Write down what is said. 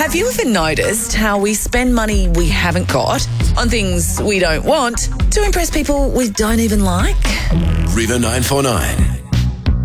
Have you ever noticed how we spend money we haven't got on things we don't want to impress people we don't even like? River 949.